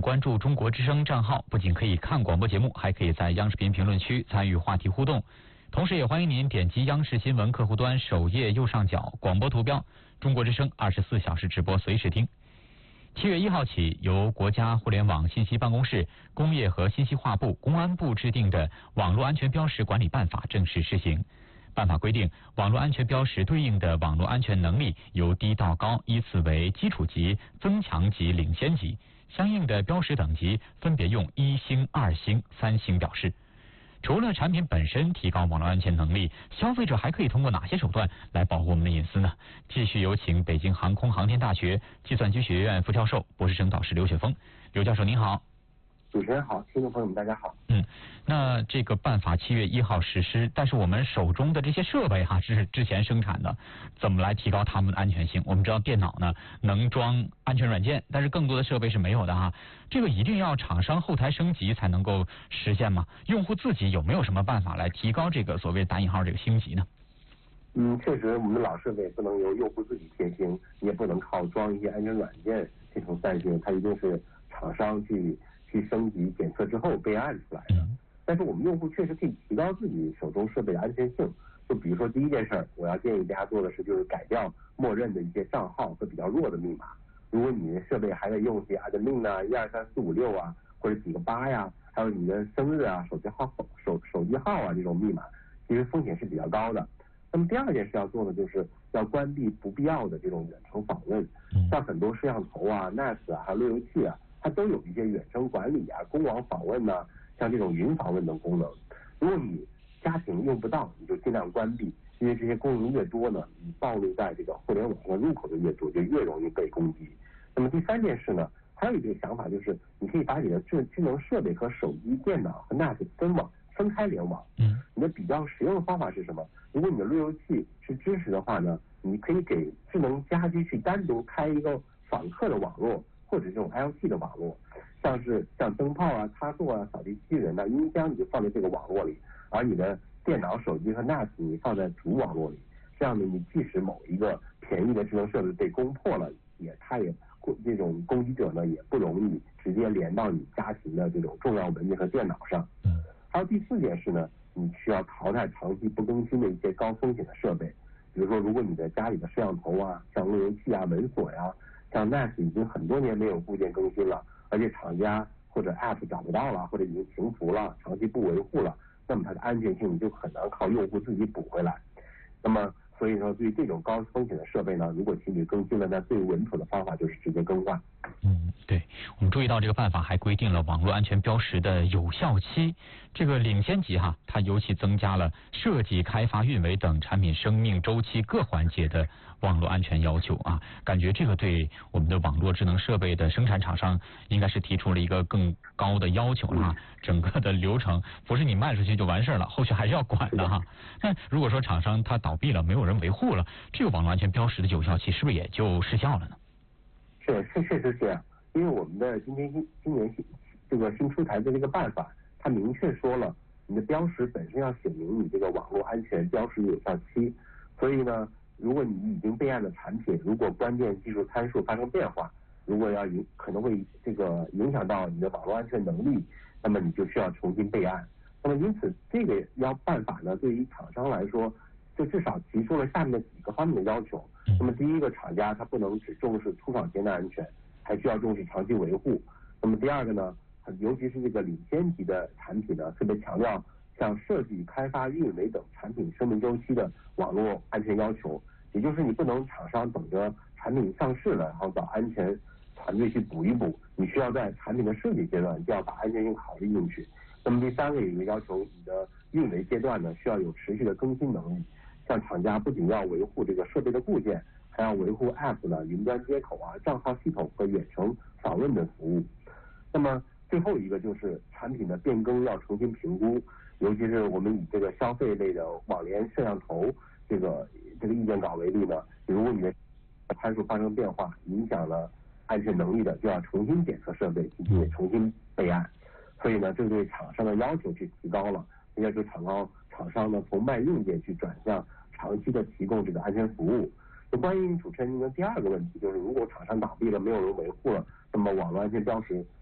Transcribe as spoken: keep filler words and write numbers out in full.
关注中国之声账号，不仅可以看广播节目，还可以在央视频评论区参与话题互动。同时也欢迎您点击央视新闻客户端首页右上角广播图标，中国之声二十四小时直播随时听。七月一号起，由国家互联网信息办公室、工业和信息化部、公安部制定的《网络安全标识管理办法》正式施行。办法规定，网络安全标识对应的网络安全能力由低到高依次为基础级、增强级、领先级，相应的标识等级分别用一星、二星、三星表示。除了产品本身提高网络安全能力，消费者还可以通过哪些手段来保护我们的隐私呢？继续有请北京航空航天大学计算机学院副教授、博士生导师刘雪峰。刘教授您好。 主持人好，听众朋友们大家好。 嗯，那这个办法七月一号实施，但是我们手中的这些设备哈是之前生产的，怎么来提高它们的安全性？我们知道电脑呢能装安全软件，但是更多的设备是没有的哈。这个一定要厂商后台升级才能够实现吗？用户自己有没有什么办法来提高这个所谓打引号这个星级呢？ 嗯，确实，我们的老设备不能由用户自己贴星，你也不能靠装一些安全软件进行散星，它一定是厂商去。去升级检测之后备案出来的，但是我们用户确实可以提高自己手中设备的安全性。就比如说第一件事儿，我要建议大家做的是，就是改掉默认的一些账号和比较弱的密码。如果你的设备还在用一些 admin 啊、一二三四五六啊，或者几个八呀，还有你的生日啊、手机号、手手机号啊这种密码，其实风险是比较高的。那么第二件事要做的就是要关闭不必要的这种远程访问，像很多摄像头啊、N A S 啊、还有路由器啊。它都有一些远程管理啊、公网访问呐、啊，像这种云访问等功能。如果你家庭用不到，你就尽量关闭，因为这些功能越多呢，你暴露在这个互联网上入口的越多，就越容易被攻击。那么第三件事呢，还有一个想法就是，你可以把你的智智能设备和手机、电脑和 N A S 分网、分开联网。嗯，你的比较实用的方法是什么？如果你的路由器是支持的话呢，你可以给智能家居去单独开一个访客的网络。或者这种 L T 的网络，像是像灯泡啊、插座啊、扫地机器人呐、音箱，你就放在这个网络里，而你的电脑、手机和 N A S 你放在主网络里。这样呢，你即使某一个便宜的智能设备被攻破了，也它也这种攻击者呢也不容易直接连到你家庭的这种重要文件和电脑上。还有第四件事呢，你需要淘汰长期不更新的一些高风险的设备，比如说，如果你的家里的摄像头啊、像路由器啊、门锁呀、啊。像 N A S 已经很多年没有部件更新了，而且厂家或者 App 找不到了，或者已经停服了，长期不维护了，那么它的安全性就很难靠用户自己补回来。那么所以说，对于这种高风险的设备呢，如果情侣更新了，那最稳妥的方法就是直接更换。 嗯，对，我们注意到这个办法还规定了网络安全标识的有效期，这个领先级哈，它尤其增加了设计、开发、运维等产品生命周期各环节的网络安全要求啊，感觉这个对我们的网络智能设备的生产厂商应该是提出了一个更高的要求了哈。整个的流程不是你卖出去就完事了，后续还是要管的哈。那如果说厂商它倒闭了，没有人维护了，这个网络安全标识的有效期是不是也就失效了呢？ 是，是确实是这样，因为我们的今天新今年新这个新出台的这个办法，它明确说了，你的标识本身要写明你这个网络安全标识有效期，所以呢，如果你已经备案的产品，如果关键技术参数发生变化，如果要影可能会这个影响到你的网络安全能力，那么你就需要重新备案。那么因此，这个要办法呢，对于厂商来说，就至少提出了下面的几个方面的要求。那么第一个，厂家它不能只重视出厂前的安全，还需要重视长期维护。那么第二个呢，尤其是这个领先级的产品呢，特别强调像设计、开发、运维等产品生命周期的网络安全要求。也就是你不能厂商等着产品上市了，然后找安全团队去补一补，你需要在产品的设计阶段就要把安全性考虑进去。那么第三个有一个要求，你的运维阶段呢需要有持续的更新能力。像厂家不仅要维护这个设备的固件，还要维护 App 的云端接口啊、账号系统和远程访问的服务。那么最后一个就是产品的变更要重新评估，尤其是我们以这个消费类的网联摄像头这个这个意见稿为例呢，如果你的参数发生变化，影响了安全能力的，就要重新检测设备，并且重新备案。所以呢，这对厂商的要求去提高了，要求厂商厂商呢从卖硬件去转向长期的提供这个安全服务。就关于主持人您的第二个问题，就是如果厂商倒闭了，没有人维护了，那么网络安全标识